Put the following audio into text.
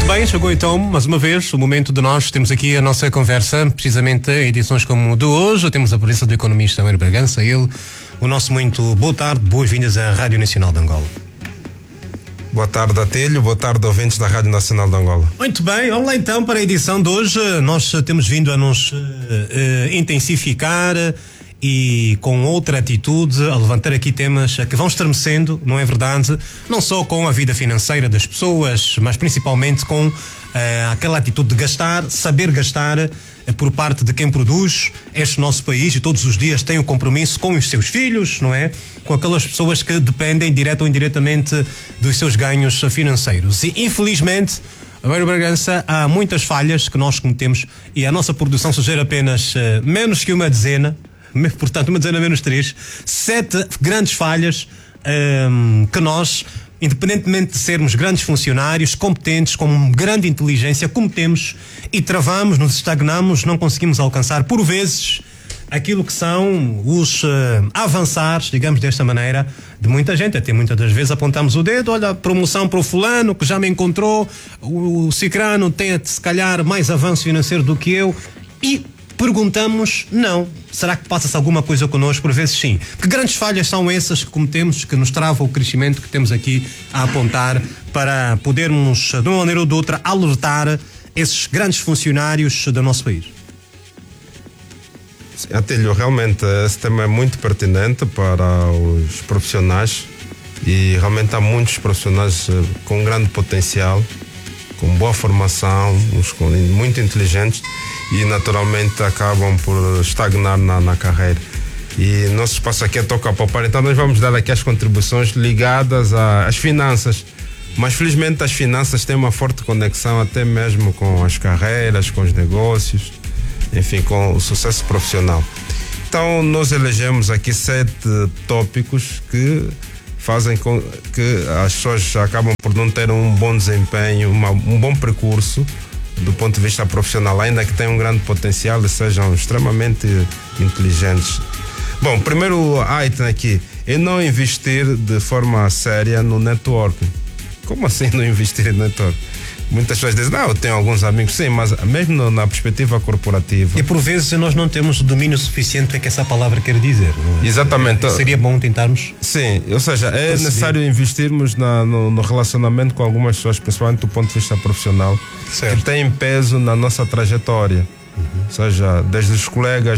bem, chegou então mais uma vez o momento de nós termos aqui a nossa conversa, precisamente em edições como de hoje. Temos a presença do economista Mário Bragança, ele, o nosso muito boa tarde, boas-vindas à Rádio Nacional de Angola. Boa tarde, Atilho. Boa tarde, ouvintes da Rádio Nacional de Angola. Muito bem, vamos lá então para a edição de hoje. Nós temos vindo a nos intensificar e com outra atitude a levantar aqui temas que vão estremecendo, não é verdade? Não só com a vida financeira das pessoas, mas principalmente com aquela atitude de gastar, saber gastar por parte de quem produz este nosso país e todos os dias tem o compromisso com os seus filhos, não é? Com aquelas pessoas que dependem direta ou indiretamente dos seus ganhos financeiros. E infelizmente, Mário Bragança, há muitas falhas que nós cometemos e a nossa produção sugere apenas menos que uma dezena, portanto uma dezena menos 3, 7 grandes falhas que nós, independentemente de sermos grandes funcionários, competentes, com grande inteligência, cometemos e travamos, nos estagnamos, não conseguimos alcançar, por vezes, aquilo que são os avançares, digamos desta maneira, de muita gente. Até muitas das vezes apontamos o dedo, olha, promoção para o fulano, que já me encontrou, o cicrano tem, se calhar, mais avanço financeiro do que eu, e perguntamos, não, será que passa-se alguma coisa connosco? Por vezes sim. Que grandes falhas são essas que cometemos, que nos travam o crescimento que temos aqui a apontar para podermos, de uma maneira ou de outra, alertar esses grandes funcionários do nosso país? Atilho, realmente esse tema é muito pertinente para os profissionais e realmente há muitos profissionais com grande potencial, com boa formação, muito inteligentes e naturalmente acabam por estagnar na carreira. E nosso espaço aqui é Toca a Poupar, então nós vamos dar aqui as contribuições ligadas às finanças. Mas felizmente as finanças têm uma forte conexão até mesmo com as carreiras, com os negócios, enfim, com o sucesso profissional. Então nós elegemos aqui 7 tópicos que fazem com que as pessoas acabam por não ter um bom desempenho, um bom percurso do ponto de vista profissional, ainda que tenham um grande potencial e sejam extremamente inteligentes. Bom, primeiro item aqui é não investir de forma séria no networking. Como assim não investir em networking? Muitas pessoas dizem, não, eu tenho alguns amigos, sim, mas mesmo na perspectiva corporativa. E por vezes nós não temos o domínio suficiente do que essa palavra quer dizer. Não é? Exatamente. Seria bom tentarmos. Sim, ou seja, é necessário investirmos no relacionamento com algumas pessoas, principalmente do ponto de vista profissional, certo, que têm peso na nossa trajetória. Ou seja, desde os colegas